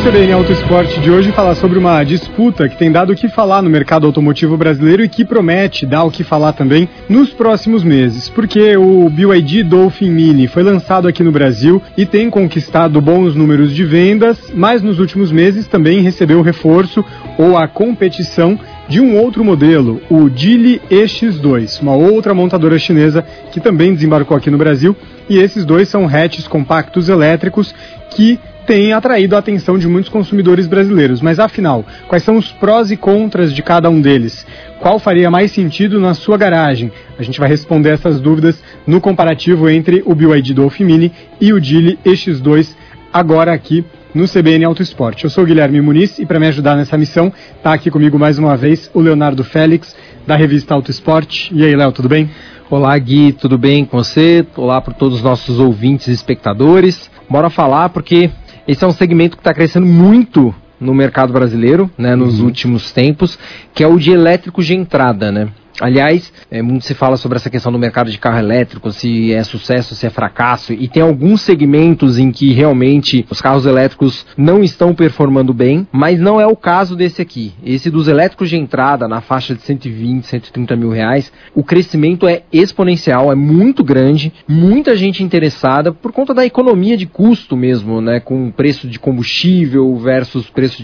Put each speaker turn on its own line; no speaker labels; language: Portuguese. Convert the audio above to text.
CBN Auto Esporte de hoje falar sobre uma disputa que tem dado o que falar no mercado automotivo brasileiro e que promete dar o que falar também nos próximos meses, porque o BYD Dolphin Mini foi lançado aqui no Brasil e tem conquistado bons números de vendas, mas nos últimos meses também recebeu o reforço ou a competição de um outro modelo, o Geely EX2, uma outra montadora chinesa que também desembarcou aqui no Brasil, e esses dois são hatches compactos elétricos que tem atraído a atenção de muitos consumidores brasileiros. Mas afinal, quais são os prós e contras de cada um deles? Qual faria mais sentido na sua garagem? A gente vai responder essas dúvidas no comparativo entre o BYD Dolphin Mini e o Geely EX2, agora aqui no CBN Auto Esporte. Eu sou o Guilherme Muniz e para me ajudar nessa missão, está aqui comigo mais uma vez o Leonardo Félix, da revista Auto Esporte. E aí, Léo, tudo bem?
Olá, Gui, tudo bem com você? Olá para todos os nossos ouvintes e espectadores. Bora falar porque esse é um segmento que está crescendo muito no mercado brasileiro, né, nos últimos tempos, que é o de elétricos de entrada, né? Aliás, muito se fala sobre essa questão do mercado de carro elétrico, se é sucesso, se é fracasso, e tem alguns segmentos em que realmente os carros elétricos não estão performando bem, mas não é o caso desse aqui. Esse dos elétricos de entrada, na faixa de 120, 130 mil reais, o crescimento é exponencial, é muito grande, muita gente interessada por conta da economia de custo mesmo, né, com preço de combustível versus preço